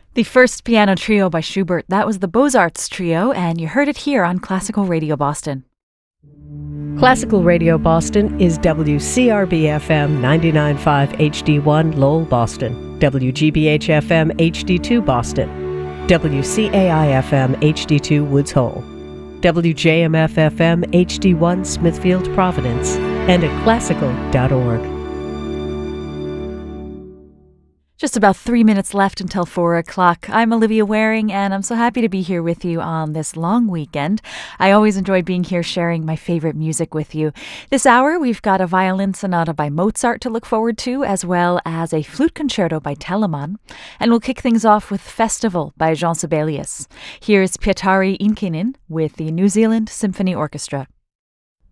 The first piano trio by Schubert, that was the Beaux-Arts Trio, and you heard it here on Classical Radio Boston. Classical Radio Boston is WCRB-FM 99.5 HD1 Lowell, Boston, WGBH-FM HD2 Boston, WCAI-FM HD2 Woods Hole, WJMF-FM HD1 Smithfield, Providence, and at classical.org. Just about 3 minutes left until 4 o'clock. I'm Olivia Waring, and I'm so happy to be here with you on this long weekend. I always enjoy being here sharing my favorite music with you. This hour, we've got a violin sonata by Mozart to look forward to, as well as a flute concerto by Telemann. And we'll kick things off with Festival by Jean Sibelius. Here's Pietari Inkinen with the New Zealand Symphony Orchestra.